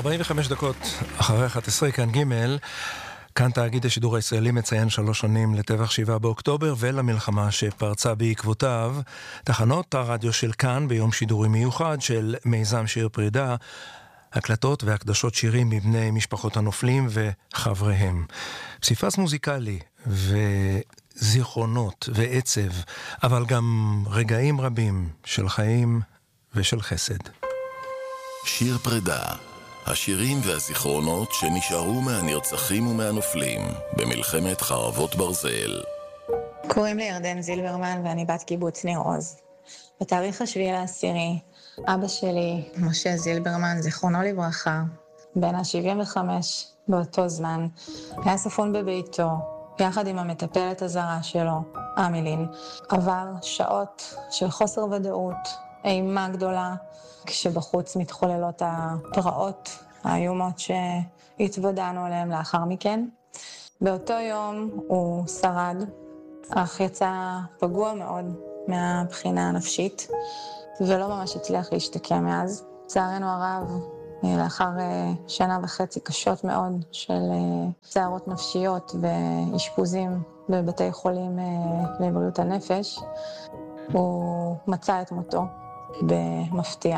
45 דקות אחרי 11 כאן ג' כאן תאגיד השידור הישראלי מציין 3 שנים לטבח 7 באוקטובר ולמלחמה שפרצה בעקבותיו. תחנות הרדיו של כאן ביום שידורי מיוחד של מיזם שיר פרידה, הקלטות והקדשות שירים מבני משפחות הנופלים וחבריהם. פסיפס מוזיקלי וזיכרונות ועצב, אבל גם רגעים רבים של חיים ושל חסד. שיר פרידה, השירים והזיכרונות שנשארו מהנרצחים ומהנופלים במלחמת חרבות ברזל. קוראים לי ירדן זילברמן ואני בת קיבוץ ניר עוז. בתאריך 7/10, אבא שלי, משה זילברמן, זיכרונו לברכה, בן ה-75 באותו זמן, היה ספון בביתו, יחד עם המטפלת הזרה שלו, אמילין. עבר שעות של חוסר ודאות, אימה גדולה, כשבחוץ מתחוללות הפרעות האיומות שהתוודענו עליהן לאחר מכן. באותו יום הוא שרד, אך יצא פגוע מאוד מהבחינה הנפשית, ולא ממש הצליח להשתקם מאז. לצערנו הרב, לאחר 1.5 שנה קשות מאוד של צערות נפשיות ואשפוזים בבתי חולים לבריאות הנפש, הוא מצא את מותו במפתיע.